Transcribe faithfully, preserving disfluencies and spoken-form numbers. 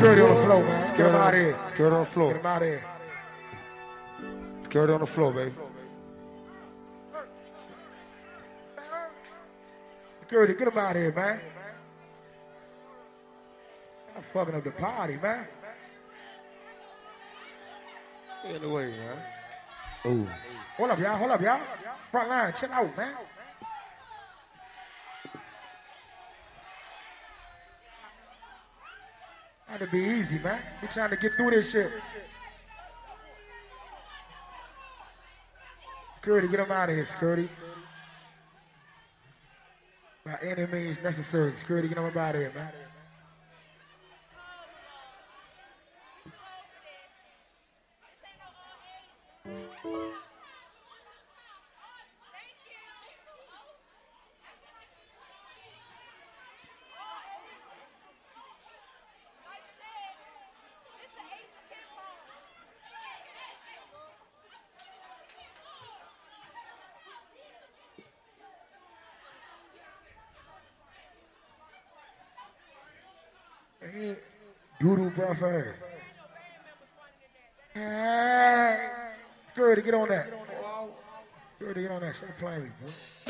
Security on the floor, man. Get him out of here. Security on the floor. Get him out of here. Security on the floor, baby. Security, get him out of here, man. I'm fucking up the party, man. Anyway, man. Ooh. Hold up, y'all. Hold up, y'all. Front line, chill out, man. Trying to be easy, man. We trying to get through this shit. Security, get him out of here, security. By any means necessary. Security, get him out of here, man. Doodoo buffers. Hey, Security, get on that. Security, get on that. Stop playing me, bro.